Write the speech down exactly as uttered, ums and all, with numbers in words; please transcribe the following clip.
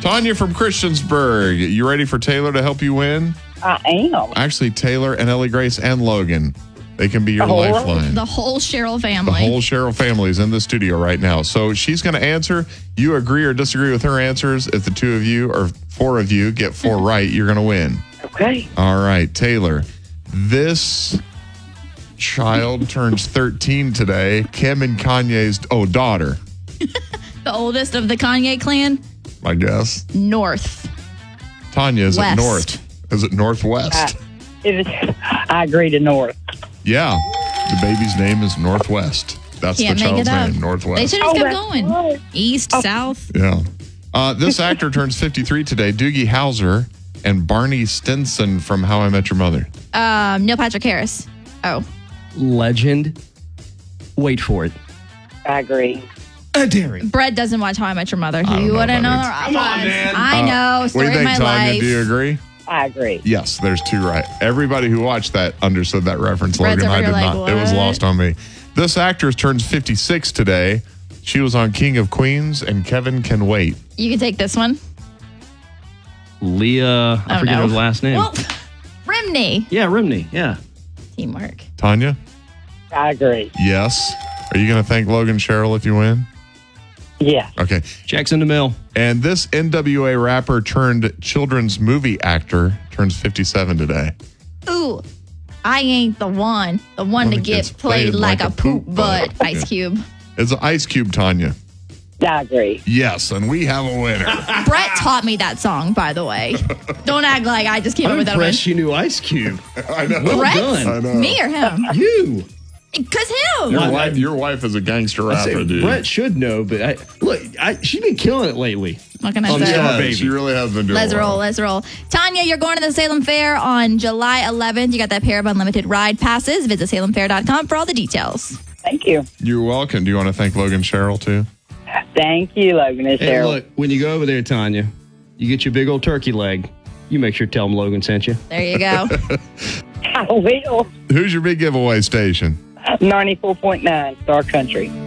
Tanya from Christiansburg. You ready for Taylor to help you win? I am. Actually, Taylor and Ellie Grace and Logan. They can be your The whole- lifeline. The whole Cheryl The family. whole Cheryl family is in the studio right now. So she's going to answer. You agree or disagree with her answers. If the two of you or four of you get four right, you're going to win. Okay. All right, Taylor. This child turns thirteen today. Kim and Kanye's, oh, daughter, The oldest of the Kanye clan. I guess. North. Tanya, is West. it north? Is it northwest? Uh, it is, I agree to North. Yeah. The baby's name is Northwest. That's Can't the make child's it up. name, They Northwest. should have Oh, kept that's going. right. East, south. Yeah. Uh, this actor turns fifty-three today. Doogie Howser and Barney Stinson from How I Met Your Mother. Um, Neil Patrick Harris. Oh. Legend. Wait for it. I agree. A dairy. Brett doesn't watch How I Met Your Mother. I don't You know wouldn't know. about Come on, man. I know. What do Story you of think, my Tanya? life. Do you agree? I agree. Yes, there's two right. Everybody who watched that understood that reference. Brett's Logan, over I here did like, not. It was what? lost on me. This actress turns fifty-six today. She was on King of Queens and Kevin Can Wait. You can take this one. Leah, I Oh, forget no. her last name. Well, Rimney. yeah, Rimney. Yeah. Teamwork. Tanya? I agree. Yes. Are you going to thank Logan Cheryl if you win? Yeah. Okay. Checks in the mail. And this N W A rapper turned children's movie actor turns fifty-seven today. Ooh, I ain't the one. The one to that get gets played, played like, like a a poop poop butt. butt. Ice Cube. It's Ice Cube, Tanya. I agree. Yes, and we have a winner. Brett taught me that song, by the way. Don't act like I just came up I'm with that one. impressed you knew Ice Cube. I know. Well Brett? done. I know. Me or him? You. Because him. Your I- wife, your wife is a gangster I say, rapper, dude. Brett should know, but I, look, I, she's been killing it lately. What can I Oh, say? yeah. Yeah, baby. she really has been doing Let's well. roll, let's roll. Tanya, you're going to the Salem Fair on July eleventh. You got that pair of unlimited ride passes. Visit salem fair dot com for all the details. Thank you. You're welcome. Do you want to thank Logan Cheryl, too? Thank you, Logan and Hey, Cheryl. look, when you go over there, Tanya, you get your big old turkey leg. You make sure to tell them Logan sent you. There you go. I will. Who's your big giveaway station? ninety-four point nine Star Country.